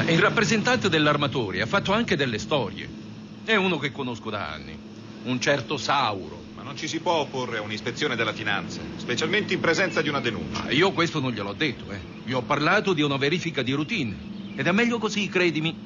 il rappresentante dell'armatore ha fatto anche delle storie. È uno che conosco da anni, un certo Sauro. Ma non ci si può opporre a un'ispezione della finanza, specialmente in presenza di una denuncia. Ma io questo non gliel'ho detto, Io ho parlato di una verifica di routine. Ed è meglio così, credimi.